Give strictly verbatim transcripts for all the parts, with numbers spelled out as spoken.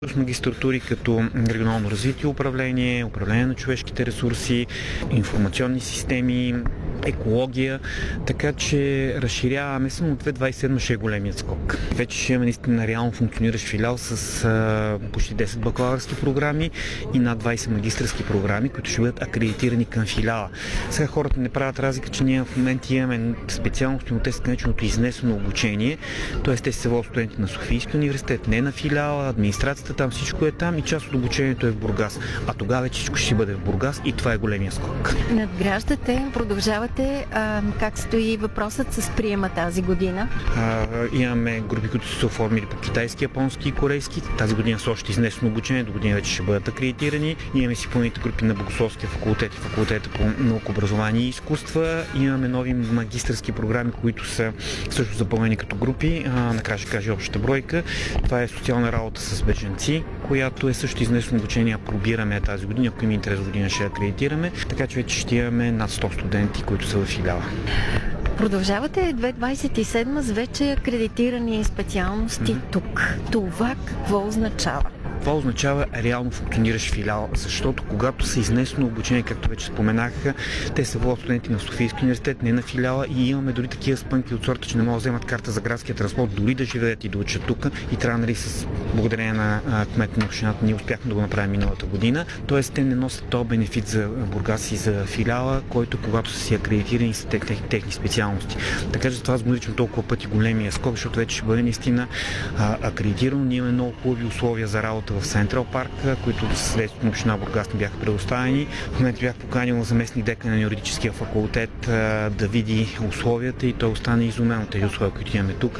с магистратури като регионално развитие, управление, управление на човешките ресурси, информационни системи, екология, така че разширяваме само от две хиляди двадесет и седма ще е големият скок. Вече ще имаме наистина реално функциониращ филиал с а, почти десет бакалавърски програми и над двадесет магистърски програми, които ще бъдат акредитирани към филиала. Сега хората не правят разлика, че ние в момента имаме специалности, но те са нареченото изнесено обучение, т.е. те се водят студенти на Софийския университет, не на филиала, администрацията там, всичко е там и част от обучението е в Бургас. А тогава вече всичко ще бъде в Бургас и това е големия скок. Надграждате, продължавате. А, как стои въпросът с приема тази година? А, имаме групи, които са се оформили по китайски, японски и корейски. Тази година са още изнесено обучение, до година вече ще бъдат акредитирани. Имаме си пълните групи на Богословския факултет и факултета по наука, образование и изкуства. Имаме нови магистърски програми, които са също запълнени като групи. А, накрая ще кажа общата бройка. Това е социална работа с бежанци, която е също изнесено обучение. Пробираме тази година, ако има интерес година ще акредитираме. Така че вече ще имаме над сто студенти, които са в филиала. Продължавате две хиляди двадесет и седма с вече акредитирани специалности mm-hmm. тук. Това какво означава? Това означава реално функциониращ филиал, защото когато са изнесено обучение, както вече споменах, те са водят студенти на Софийския университет, не на филиала и имаме дори такива спънки от сорта, че не могат да вземат карта за градския транспорт, дори да живеят и да учат тук и трябва, нали, с благодарение на кмета на общината ние успяхме да го направим миналата година. Тоест те не носят този бенефит за Бургас и за филиала, който когато са си акредитирани са техни, техни специалности. Така че това аз го наричам толкова пъти големия скок, защото вече ще бъде наистина акредитирано. Ние имаме много хубави условия за работа в Централ парк, които след община Бургас ни бяха предоставени. В момента бях поканил заместник декана на юридическия факултет да види условията и той остана изумен от тези условия, които имаме тук.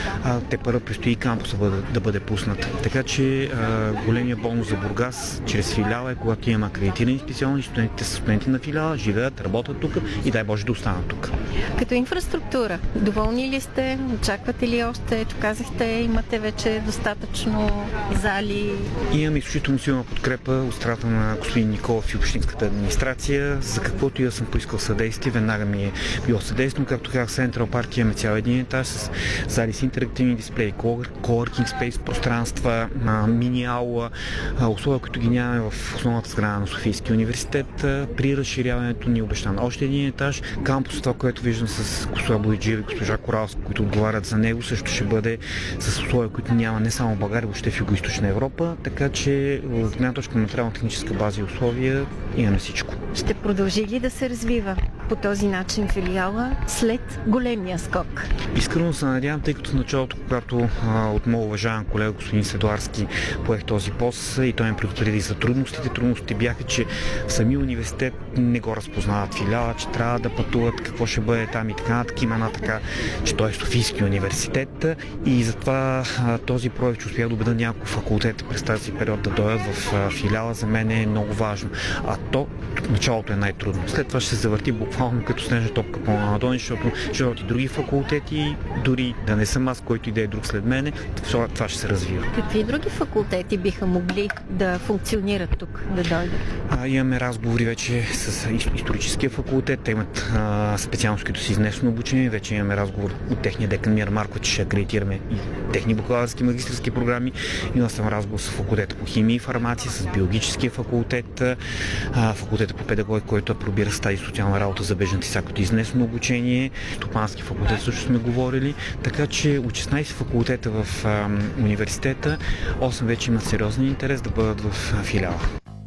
Те първо предстои и кампуса да, да бъде пуснат. Така че големия бонус за Бургас чрез филиала е, когато имаме акредитирани специални, студентите са студенти на филиала, живеят, работят тук и дай Боже да останат тук. Като инфраструктура, доволни ли сте? Очаквате ли още? Ето казахте, имате вече достатъчно зали. Имаме изключително силна подкрепа от страната на господин Николов и общинската администрация. За каквото и да съм поискал съдействие, веднага ми е било съдействено. Както казах, Централ парк имаме цял един етаж с зали с интерактивни дисплеи, коworking спейс, пространства, мини-аула, условия, които ги нямаме в основната сграда на Софийския университет. При разширяването ни обещан още един етаж. Кампус, това, което виждам с госпожа Бояджиева и госпожа Коралска, които отговарят за него, също ще бъде с условия, които няма не само в България, въобще в Югоизточна Европа. Така че от гледна точка на материално-техническа база и условия имаме всичко. Ще продължи ли да се развива по този начин филиала след големия скок? Искрено се надявам, тъй като в началото, когато а, от моят уважаван колега господин Седларски поех този пост и той ме предупреди за трудностите. Трудностите бяха, че самия университет не го разпознават филиала, че трябва да пътуват, какво ще бъде там и така нататък. Има една така, че той е Софийски университет и затова а, този проект, че успях да убеда няколко факултета през тази период да дойдат в а, филиала, за мен е много важно. А то началото е най-трудно. След това ще се завърти буквално като снежна топка по-надолу, защото ще дойдат и други факултети, дори да не съм аз, който и да е друг след мене, това ще се развива. Какви други факултети биха могли да функционират тук, да дойдат? А, имаме разговори вече с историческия факултет. Те имат а, специалност, които си изнесено обучение. Вече имаме разговор от техния декан Мир Марко, че ще акредитираме и техни бакалавърски магистърски програми. Имал съм разговор с факултета по химия и фармация, с биологическия факултет, а, факултета по педагогика, който апробира с тази социална работа за бежанци, всякото изнесено обучение. Стопански факултет също сме говорили. Така че от шестнадесет факултета в а, университета, осем вече имат сериозен интерес да бъдат в филиала.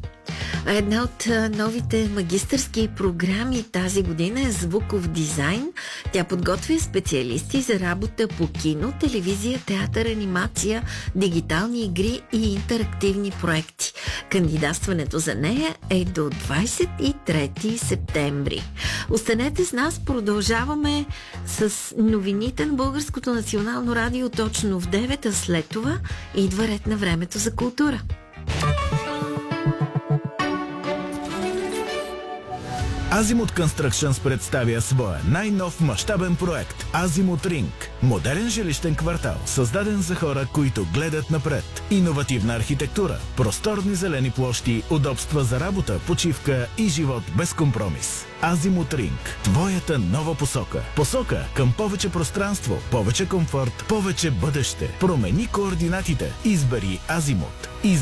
Една от новите магистърски програми тази година е звуков дизайн. Тя подготвя специалисти за работа по кино, телевизия, театър, анимация, дигитални игри и интерактивни проекти. Кандидатстването за нея е до двадесет и трети септември. Останете с нас, продължаваме с новините на Българското национално радио точно в девет, а след това идва ред на времето за култура. Азимут Constructions представя своя най-нов мащабен проект Азимут Ринг. Модерен жилищен квартал, създаден за хора, които гледат напред. Иновативна архитектура, просторни зелени площи, удобства за работа, почивка и живот без компромис. Азимут Ринг. Твоята нова посока. Посока към повече пространство, повече комфорт, повече бъдеще. Промени координатите. Избери Азимут.